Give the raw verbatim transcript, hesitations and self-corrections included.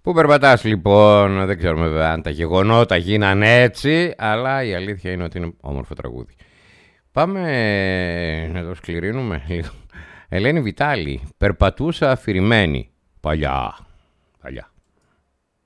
Πού περπατάς λοιπόν, δεν ξέρουμε βέβαια αν τα γεγονότα γίνανε έτσι, αλλά η αλήθεια είναι ότι είναι όμορφο τραγούδι. Πάμε να το σκληρύνουμε λίγο. Ελένη Βιτάλη, περπατούσα αφηρημένη, παλιά, παλιά.